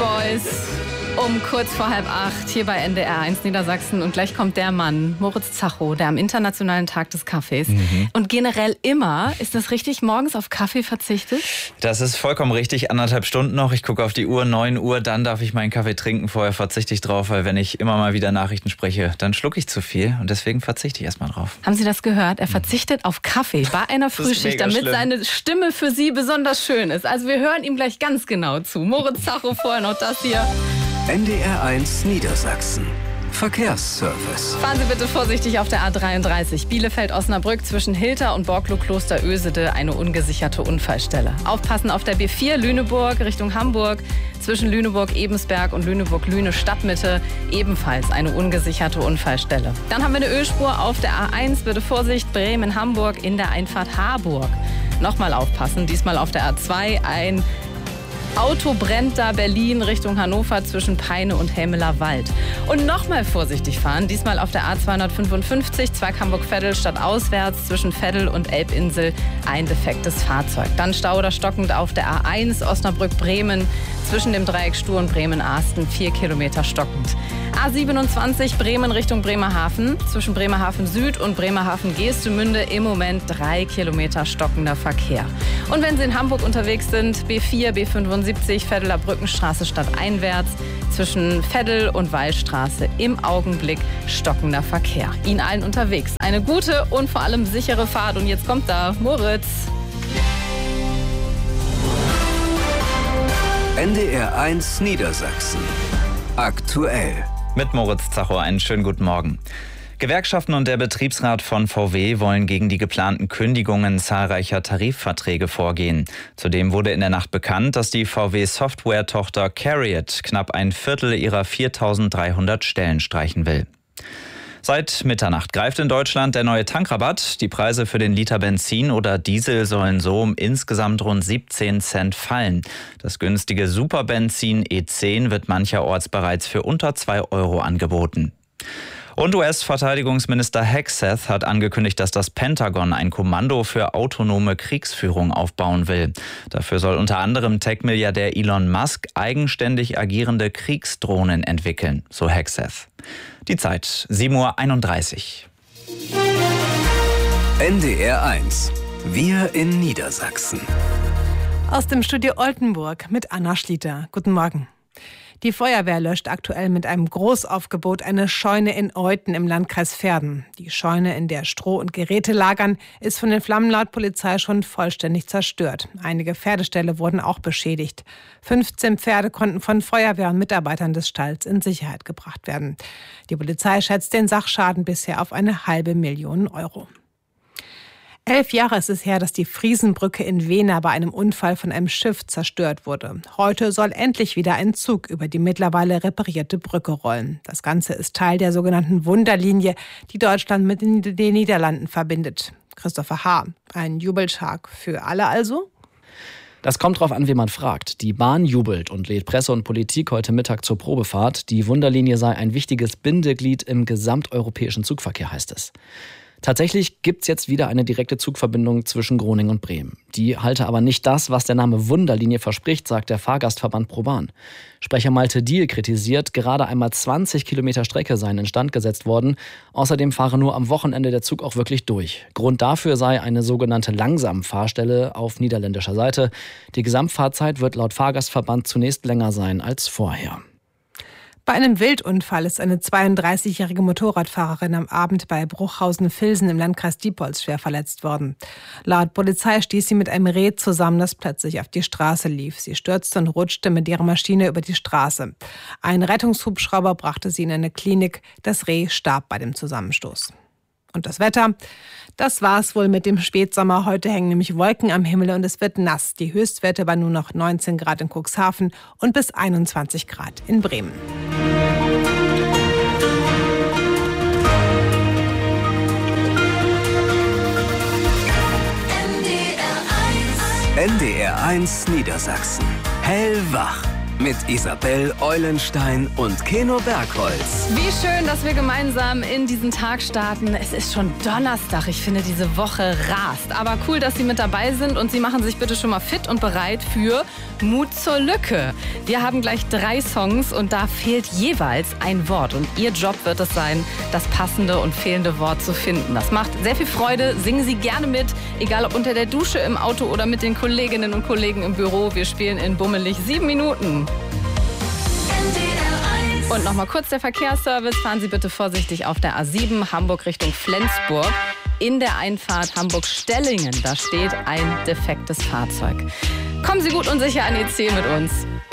Boys um kurz vor 7:30 hier bei NDR 1 Niedersachsen. Und gleich kommt der Mann, Moritz Zacho, der am Internationalen Tag des Kaffees. Und generell immer, ist das richtig, morgens auf Kaffee verzichtet? Das ist vollkommen richtig. 1,5 Stunden noch. Ich gucke auf die Uhr, 9 Uhr, dann darf ich meinen Kaffee trinken. Vorher verzichte ich drauf, weil wenn ich immer mal wieder Nachrichten spreche, dann schlucke ich zu viel. Und deswegen verzichte ich erstmal drauf. Haben Sie das gehört? Er verzichtet auf Kaffee bei einer Frühschicht, damit schlimm. seine Stimme für Sie besonders schön ist. Also wir hören ihm gleich ganz genau zu. Moritz Zacho, vorher noch das hier. NDR 1 Niedersachsen. Verkehrsservice. Fahren Sie bitte vorsichtig auf der A33. Bielefeld-Osnabrück zwischen Hilter und Borklow-Kloster-Ösede eine ungesicherte Unfallstelle. Aufpassen auf der B4 Lüneburg Richtung Hamburg. Zwischen Lüneburg-Ebensberg und Lüneburg-Lüne Stadtmitte ebenfalls eine ungesicherte Unfallstelle. Dann haben wir eine Ölspur auf der A1. Bitte Vorsicht, Bremen-Hamburg in der Einfahrt Harburg. Nochmal aufpassen, diesmal auf der A2 ein Auto brennt da Berlin Richtung Hannover zwischen Peine und Helmeler Wald. Und nochmal vorsichtig fahren, diesmal auf der A255, Zweig Hamburg-Veddel statt auswärts zwischen Veddel und Elbinsel ein defektes Fahrzeug. Dann Stau oder stockend auf der A1 Osnabrück-Bremen zwischen dem Dreieck Stur und Bremen-Arsten 4 Kilometer stockend. A27 Bremen Richtung Bremerhaven zwischen Bremerhaven Süd und Bremerhaven Geestemünde im Moment 3 Kilometer stockender Verkehr. Und wenn Sie in Hamburg unterwegs sind, B4, B75 Veddeler Brückenstraße stadteinwärts zwischen Veddel und Wallstraße im Augenblick stockender Verkehr. Ihnen allen unterwegs eine gute und vor allem sichere Fahrt. Und jetzt kommt da Moritz. NDR 1 Niedersachsen. Aktuell. Mit Moritz Zacho einen schönen guten Morgen. Gewerkschaften und der Betriebsrat von VW wollen gegen die geplanten Kündigungen zahlreicher Tarifverträge vorgehen. Zudem wurde in der Nacht bekannt, dass die VW-Software-Tochter CARIAD knapp ein Viertel ihrer 4.300 Stellen streichen will. Seit Mitternacht greift in Deutschland der neue Tankrabatt. Die Preise für den Liter Benzin oder Diesel sollen so um insgesamt rund 17 Cent fallen. Das günstige Superbenzin E10 wird mancherorts bereits für unter 2 Euro angeboten. Und US-Verteidigungsminister Hegseth hat angekündigt, dass das Pentagon ein Kommando für autonome Kriegsführung aufbauen will. Dafür soll unter anderem Tech-Milliardär Elon Musk eigenständig agierende Kriegsdrohnen entwickeln, so Hegseth. Die Zeit, 7:31 Uhr. NDR 1. Wir in Niedersachsen. Aus dem Studio Oldenburg mit Anna Schlieter. Guten Morgen. Die Feuerwehr löscht aktuell mit einem Großaufgebot eine Scheune in Euthen im Landkreis Verden. Die Scheune, in der Stroh und Geräte lagern, ist von den Flammen laut Polizei schon vollständig zerstört. Einige Pferdeställe wurden auch beschädigt. 15 Pferde konnten von Feuerwehr und Mitarbeitern des Stalls in Sicherheit gebracht werden. Die Polizei schätzt den Sachschaden bisher auf 500.000 Euro. 11 Jahre ist es her, dass die Friesenbrücke in Wehna bei einem Unfall von einem Schiff zerstört wurde. Heute soll endlich wieder ein Zug über die mittlerweile reparierte Brücke rollen. Das Ganze ist Teil der sogenannten Wunderlinie, die Deutschland mit den Niederlanden verbindet. Christopher H., ein Jubeltag für alle also? Das kommt drauf an, wie man fragt. Die Bahn jubelt und lädt Presse und Politik heute Mittag zur Probefahrt. Die Wunderlinie sei ein wichtiges Bindeglied im gesamteuropäischen Zugverkehr, heißt es. Tatsächlich gibt's jetzt wieder eine direkte Zugverbindung zwischen Groningen und Bremen. Die halte aber nicht das, was der Name Wunderlinie verspricht, sagt der Fahrgastverband ProBahn. Sprecher Malte Diehl kritisiert, gerade einmal 20 Kilometer Strecke seien instand gesetzt worden. Außerdem fahre nur am Wochenende der Zug auch wirklich durch. Grund dafür sei eine sogenannte Langsamfahrstelle auf niederländischer Seite. Die Gesamtfahrzeit wird laut Fahrgastverband zunächst länger sein als vorher. Bei einem Wildunfall ist eine 32-jährige Motorradfahrerin am Abend bei Bruchhausen-Vilsen im Landkreis Diepholz schwer verletzt worden. Laut Polizei stieß sie mit einem Reh zusammen, das plötzlich auf die Straße lief. Sie stürzte und rutschte mit ihrer Maschine über die Straße. Ein Rettungshubschrauber brachte sie in eine Klinik. Das Reh starb bei dem Zusammenstoß. Und das Wetter? Das war's wohl mit dem Spätsommer. Heute hängen nämlich Wolken am Himmel und es wird nass. Die Höchstwerte waren nur noch 19 Grad in Cuxhaven und bis 21 Grad in Bremen. NDR 1 Niedersachsen. Hellwach. Mit Isabel Eulenstein und Keno Bergholz. Wie schön, dass wir gemeinsam in diesen Tag starten. Es ist schon Donnerstag. Ich finde, diese Woche rast. Aber cool, dass Sie mit dabei sind und Sie machen sich bitte schon mal fit und bereit für Mut zur Lücke. Wir haben gleich 3 Songs und da fehlt jeweils ein Wort. Und Ihr Job wird es sein, das passende und fehlende Wort zu finden. Das macht sehr viel Freude. Singen Sie gerne mit, egal ob unter der Dusche, im Auto oder mit den Kolleginnen und Kollegen im Büro. Wir spielen in bummelig 7 Minuten. Und nochmal kurz der Verkehrsservice. Fahren Sie bitte vorsichtig auf der A7 Hamburg Richtung Flensburg. In der Einfahrt Hamburg-Stellingen, da steht ein defektes Fahrzeug. Kommen Sie gut und sicher an Ihr Ziel mit uns.